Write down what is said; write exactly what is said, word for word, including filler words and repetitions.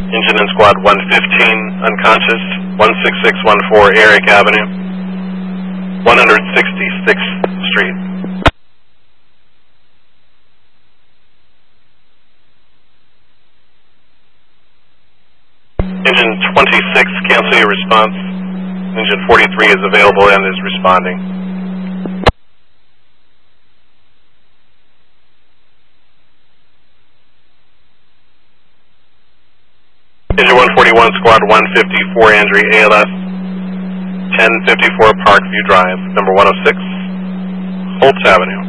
Engine in Squad one fifteen, unconscious, one six six one four Eric Avenue, one hundred sixty-sixth Street. Engine twenty-six, cancel your response. Engine forty-three is available and is responding. Engine one forty-one, Squad one fifty-four, Andrew A L S, ten fifty-four Parkview Drive, number one oh six, Holtz Avenue.